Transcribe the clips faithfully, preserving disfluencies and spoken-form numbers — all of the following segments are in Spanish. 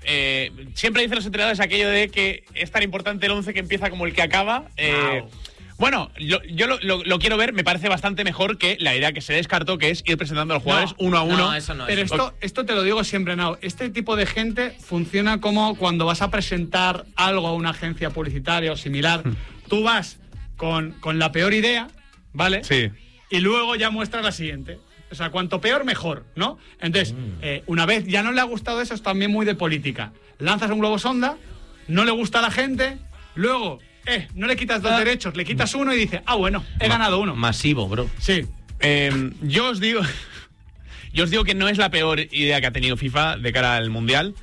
eh, siempre dicen los entrenadores aquello de que es tan importante el once que empieza como el que acaba. Eh, wow. Bueno, yo, yo lo, lo, lo quiero ver, me parece bastante mejor que la idea que se descartó, que es ir presentando a los jugadores no, uno a uno. No, eso no. Pero eso. esto, esto te lo digo siempre, Nao. Este tipo de gente funciona como cuando vas a presentar algo a una agencia publicitaria o similar. Tú vas con, con la peor idea, ¿vale? Sí. Y luego ya muestras la siguiente. O sea, cuanto peor, mejor, ¿no? Entonces, mm. eh, una vez ya no le ha gustado eso, es también muy de política. Lanzas un globo sonda, no le gusta a la gente, luego... Eh, no le quitas dos ah. derechos, le quitas uno y dice, ah, bueno, he Ma- ganado uno. Masivo, bro. Sí. Eh, yo os digo, yo os digo que no es la peor idea que ha tenido FIFA de cara al Mundial.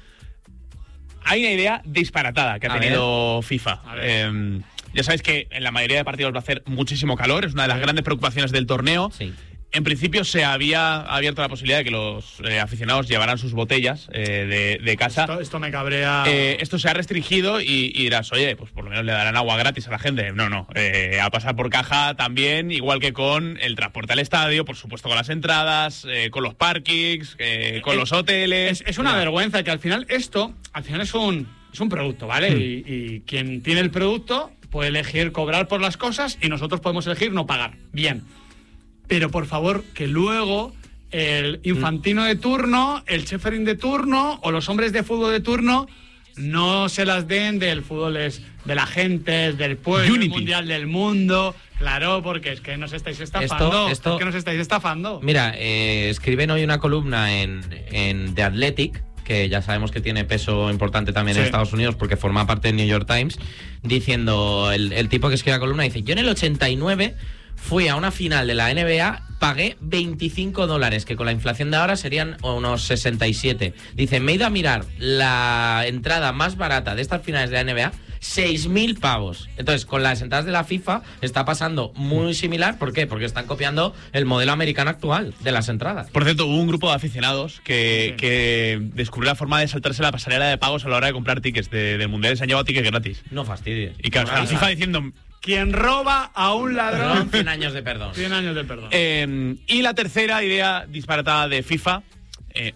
Hay una idea disparatada que ha a tenido ver. FIFA. Eh, ya sabéis que en la mayoría de partidos va a hacer muchísimo calor, es una de las sí. grandes preocupaciones del torneo. Sí. En principio se había abierto la posibilidad de que los eh, aficionados llevaran sus botellas eh, de, de casa. Esto, esto me cabrea. Eh, esto se ha restringido y, y dirás, oye, pues por lo menos le darán agua gratis a la gente. No, no. Eh, a pasar por caja también, igual que con el transporte al estadio, por supuesto con las entradas, eh, con los parkings, eh, con es, los hoteles. Es, es una no. vergüenza que al final esto, al final es un, es un producto, ¿vale? Hmm. Y, y quien tiene el producto puede elegir cobrar por las cosas y nosotros podemos elegir no pagar. Bien. Pero por favor, que luego el infantino de turno, el Schäferin de turno o los hombres de fútbol de turno no se las den del fútbol es de la gente, del pueblo, el mundial del mundo. Claro, porque es que nos estáis estafando. Esto, esto, es que nos estáis estafando. Mira, eh, escriben hoy una columna en, en The Athletic, que ya sabemos que tiene peso importante también sí. en Estados Unidos porque forma parte del New York Times, diciendo, el, el tipo que escribe la columna dice, yo en el ochenta y nueve... fui a una final de la N B A, pagué veinticinco dólares, que con la inflación de ahora serían unos sesenta y siete. Dice, me he ido a mirar la entrada más barata de estas finales de la N B A, seis mil pavos. Entonces, con las entradas de la FIFA está pasando muy similar. ¿Por qué? Porque están copiando el modelo americano actual de las entradas. Por cierto, hubo un grupo de aficionados que, sí. que descubrió la forma de saltarse la pasarela de pagos a la hora de comprar tickets de, del Mundial y se han llevado tickets gratis. No fastidies. Y claro, la FIFA diciendo... Quien roba a un ladrón... cien años de perdón. cien años de perdón. Eh, y la tercera idea disparatada de FIFA... Eh,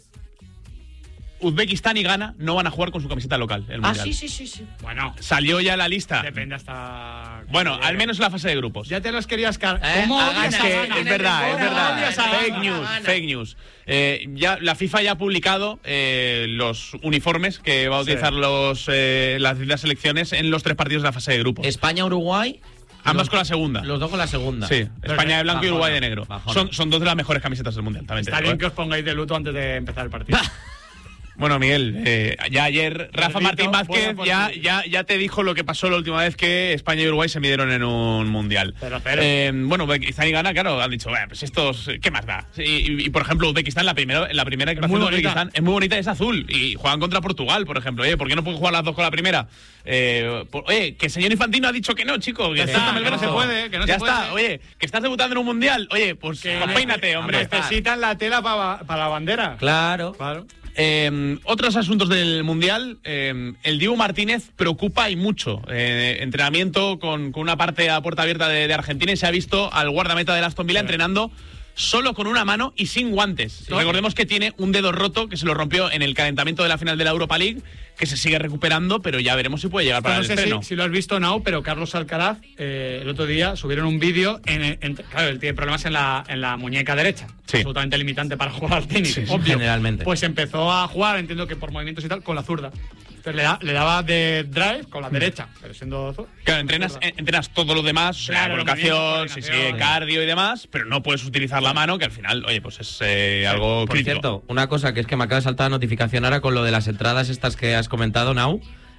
Uzbekistán y Ghana no van a jugar con su camiseta local. El ah, sí, sí, sí, sí. Bueno, salió ya la lista. Depende hasta... Bueno, al menos en la fase de grupos. Ya te los querías cargar. ¿Eh? ¿Cómo odias es a que Ghana? Es verdad, es verdad. Fake news, Ghana. fake news. Eh, ya, la FIFA ya ha publicado eh, los uniformes que va a utilizar sí. los, eh, las, las selecciones en los tres partidos de la fase de grupos. España-Uruguay... Ambas los, con la segunda. Los dos con la segunda. Sí, España de blanco bajona, y Uruguay de negro. Son, son dos de las mejores camisetas del Mundial. También Está bien que os pongáis de luto antes de empezar el partido. Bueno, Miguel, eh, ya ayer Rafa Martín Vázquez ya, ya, ya te dijo lo que pasó la última vez que España y Uruguay se midieron en un Mundial. Pero, pero. Eh, bueno, Uzbekistán y Ghana, claro, han dicho, bueno, pues estos, ¿qué más da? Y, y, y por ejemplo, Uzbekistán, la primera, la primera equipación de Uzbekistán es muy bonita, es azul. Y juegan contra Portugal, por ejemplo. Oye, ¿por qué no pueden jugar las dos con la primera? Eh, por, oye, que el señor Infantino ha dicho que no, chico. Que está, que no se puede, que no ya se puede. está, oye, que estás debutando en un Mundial. Oye, pues, que pues peínate, hombre. Necesitan la tela para pa la bandera. Claro. Claro. Eh, otros asuntos del Mundial, eh, el Dibu Martínez preocupa y mucho. Eh, entrenamiento con, con una parte a puerta abierta de, de Argentina y se ha visto al guardameta del Aston Villa sí. entrenando solo con una mano y sin guantes. Sí. Recordemos que tiene un dedo roto que se lo rompió en el calentamiento de la final de la Europa League, que se sigue recuperando, pero ya veremos si puede llegar para no el sé estreno. Si, si lo has visto, Nau, pero Carlos Alcaraz eh, el otro día subieron un vídeo. En, en, claro, él tiene problemas en la, en la muñeca derecha. Sí. Absolutamente limitante para jugar al tenis, sí, sí, obvio. Generalmente. Pues empezó a jugar, entiendo que por movimientos y tal, con la zurda. Entonces le, da, le daba de drive con la derecha, pero siendo zurda. Claro, entrenas, entrenas todo lo demás, claro, colocación, sí, sí, cardio y demás, pero no puedes utilizar la mano, que al final, oye, pues es eh, algo Por crítico. cierto, una cosa que es que me acaba de saltar la notificación ahora con lo de las entradas estas que has comentado, Nau.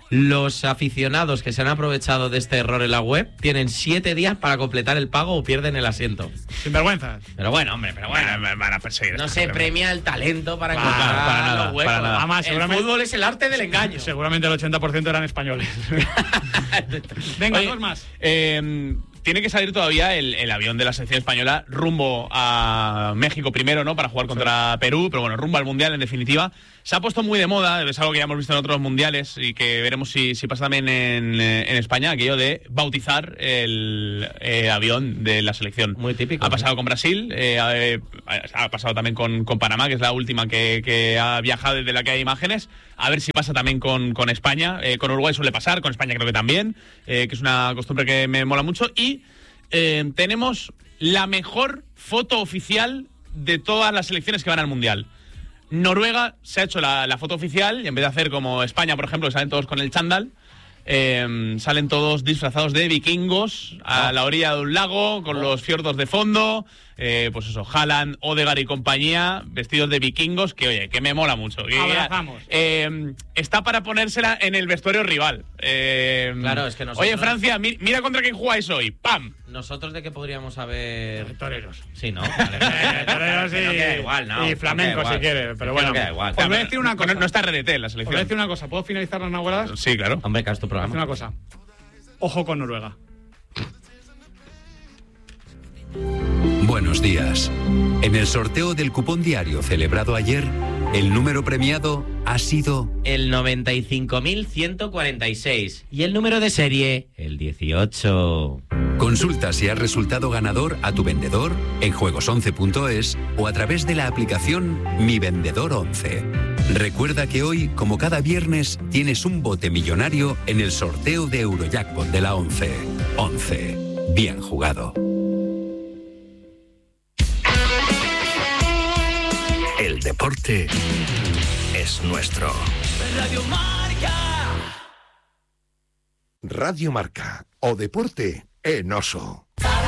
Los aficionados que se han aprovechado de este error en la web tienen siete días para completar el pago o pierden el asiento. Sin vergüenza. Pero bueno, hombre, pero bueno. Me van a perseguir. No se premia el talento para encontrar encontrar para nada, los huecos. para nada. Además, el fútbol es el arte del engaño. Seguramente el ochenta por ciento eran españoles. Venga, Oye, dos más. Eh, tiene que salir todavía el, el avión de la selección española rumbo a México primero, ¿no? Para jugar contra sí. Perú, pero bueno, rumbo al Mundial en definitiva. Se ha puesto muy de moda, es algo que ya hemos visto en otros mundiales y que veremos si, si pasa también en, en España, aquello de bautizar el eh, avión de la selección. Muy típico. Ha pasado, ¿no?, con Brasil, eh, ha, ha pasado también con, con Panamá, que es la última que, que ha viajado y de la que hay imágenes. A ver si pasa también con, con España. Eh, con Uruguay suele pasar, con España creo que también, eh, que es una costumbre que me mola mucho. Y eh, tenemos la mejor foto oficial de todas las selecciones que van al Mundial. Noruega se ha hecho la, la foto oficial y en vez de hacer como España, por ejemplo, que salen todos con el chándal, eh, salen todos disfrazados de vikingos a la orilla de un lago, con los fiordos de fondo, eh, pues eso, Haaland, Odegaard y compañía, vestidos de vikingos, que oye, que me mola mucho. Que, Abrazamos. Eh, está para ponérsela en el vestuario rival. Eh, Claro, es que nosotros... Oye, Francia, mi, mira contra quién jugáis hoy, ¡pam! ¿Nosotros de qué podríamos haber...? Toreros. Sí, ¿no? Vale, Eh, toreros que no y, queda igual, ¿no? y flamenco, No queda si igual. quieres. Pero Es que bueno, no queda igual. os voy a decir una cosa. No, no está R D T en la Os voy a selección. decir una cosa. ¿Puedo finalizar las nahueladas? Sí, claro. Hombre, que es tu Voy a decir programa. una cosa. Ojo con Noruega. Buenos días. En el sorteo del cupón diario celebrado ayer, el número premiado ha sido El noventa y cinco mil ciento cuarenta y seis. Y el número de serie, el dieciocho. Consulta si has resultado ganador a tu vendedor en juegos once punto es o a través de la aplicación Mi Vendedor once. Recuerda que hoy, como cada viernes, tienes un bote millonario en el sorteo de Eurojackpot de la once. once. Bien jugado. El deporte es nuestro. Radio Marca. Radio Marca, o deporte en oso.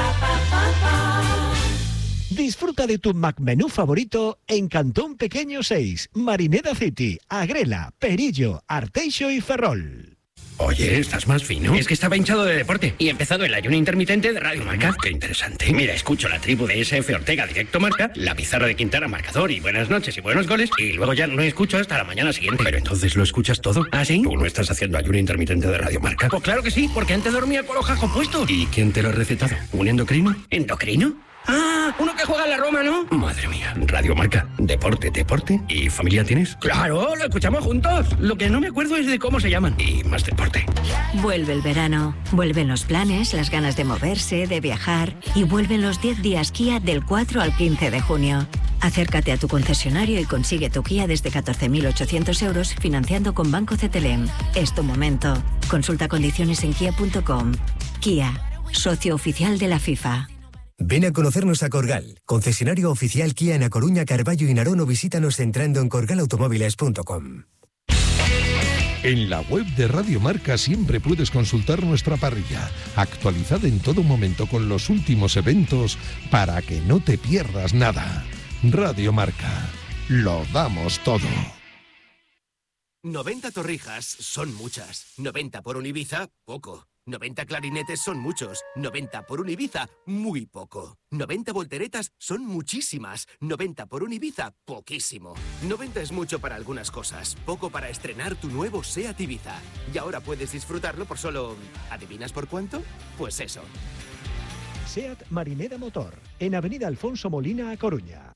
Disfruta de tu McMenú favorito en Cantón Pequeño seis, Marineda City, Agrela, Perillo, Arteixo y Ferrol. Oye, ¿estás más fino? Es que estaba hinchado de deporte y he empezado el ayuno intermitente de Radio Marca. Qué interesante. Mira, escucho la tribu de S F Ortega Directo Marca, la pizarra de Quintana Marcador y buenas noches y buenos goles, y luego ya no escucho hasta la mañana siguiente. Pero entonces lo escuchas todo. ¿Ah, sí? ¿Tú no estás haciendo ayuno intermitente de Radio Marca? Pues claro que sí, porque antes dormía con los jajos puestos. ¿Y quién te lo ha recetado? ¿Un endocrino? ¿Endocrino? Ah, uno que juega en la Roma, ¿no? Madre mía, Radio Marca, deporte, deporte. ¿Y familia tienes? Claro, lo escuchamos juntos. Lo que no me acuerdo es de cómo se llaman. Y más deporte. Vuelve el verano, vuelven los planes, las ganas de moverse, de viajar y vuelven los diez días Kia del cuatro al quince de junio. Acércate a tu concesionario y consigue tu Kia desde catorce mil ochocientos euros financiando con Banco C T L M. Es tu momento. Consulta condiciones en kia punto com. Kia, socio oficial de la FIFA. Ven a conocernos a Corgal, concesionario oficial Kia en A Coruña, Carballo y Narón, o visítanos entrando en corgal automóviles punto com. En la web de Radio Marca siempre puedes consultar nuestra parrilla, actualizada en todo momento con los últimos eventos para que no te pierdas nada. Radio Marca, lo damos todo. noventa torrijas son muchas. noventa por un Ibiza, poco. noventa clarinetes son muchos. noventa por un Ibiza, muy poco. noventa volteretas son muchísimas. noventa por un Ibiza, poquísimo. noventa es mucho para algunas cosas, poco para estrenar tu nuevo SEAT Ibiza. Y ahora puedes disfrutarlo por solo... ¿adivinas por cuánto? Pues eso. SEAT Marineda Motor, en Avenida Alfonso Molina, A Coruña.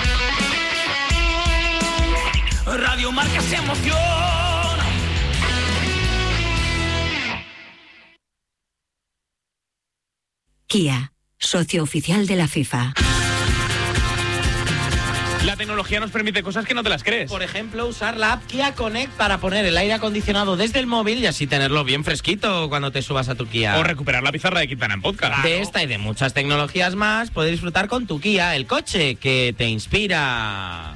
Radio Marca se emociona. Kia, socio oficial de la FIFA. La tecnología nos permite cosas que no te las crees. Por ejemplo, usar la app Kia Connect para poner el aire acondicionado desde el móvil y así tenerlo bien fresquito cuando te subas a tu Kia. O recuperar la pizarra de Quintana en podcast. De esta y de muchas tecnologías más puedes disfrutar con tu Kia, el coche que te inspira.